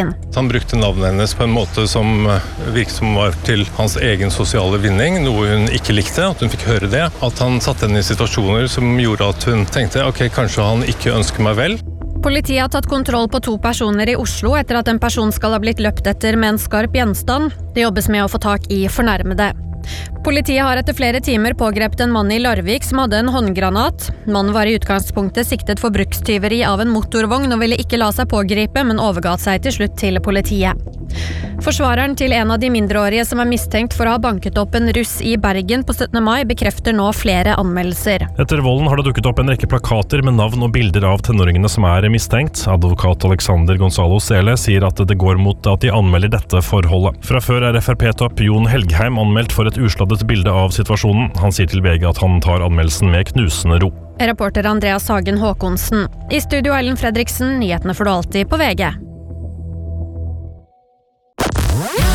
sin. Han brukte navnet hennes på en måte som virket som var til hans egen sosiale vinning, noe hun ikke likte, at hun fikk høre det. At han satte henne i situasjoner som gjorde at hun tenkte, ok, kanskje han ikke ønsker meg vel. Politiet har tatt kontroll på 2 personer i Oslo etter at en person skal ha blitt løpt etter med en skarp gjenstand. Det jobbes med å få tak i fornærmede. Politiet har etter flere timer pågrepet en mann i Larvik som hadde en håndgranat. Mannen var i utgangspunktet siktet for brukstyveri av en motorvogn og ville ikke la seg pågripe, men overga seg til slutt til politiet. Forsvareren til en av de mindreårige som er mistenkt for å ha banket opp en russ i Bergen på 17. mai bekrefter nå flere anmeldelser. Etter volden har det dukket opp en rekke plakater med navn og bilder av tenåringene som er mistenkt. Advokat Alexander Gonzalo Sele sier at det går mot at de anmelder dette forholdet. Fra før er FrP-topp Jon Helgheim anmeldt for et usladdet bilde av situasjonen. Han sier til VG at han tar anmeldelsen med knusende ro. Reporter Andreas Hagen Håkonsen. I studio Ellen Fredriksen, nyhetene får du alltid på VG.